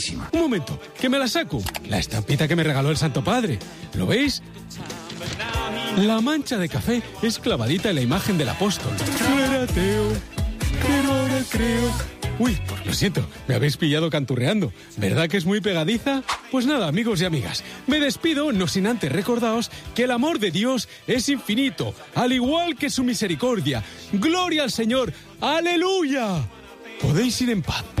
Un momento, que me la saco. La estampita que me regaló el Santo Padre. ¿Lo veis? La mancha de café es clavadita en la imagen del apóstol. Yo era ateo, pero ahora creo. Uy, lo siento, me habéis pillado canturreando. ¿Verdad que es muy pegadiza? Pues nada, amigos y amigas, me despido, no sin antes recordaros que el amor de Dios es infinito, al igual que su misericordia. ¡Gloria al Señor! ¡Aleluya! Podéis ir en paz.